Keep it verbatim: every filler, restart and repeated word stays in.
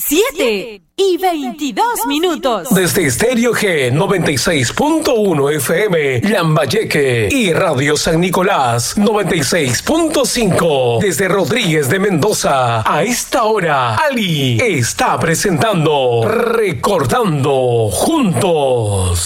siete y veintidós minutos. Desde Estéreo G noventa y seis punto uno F M, Lambayeque, y Radio San Nicolás noventa y seis punto cinco. Desde Rodríguez de Mendoza, a esta hora, Ali está presentando Recordando Juntos.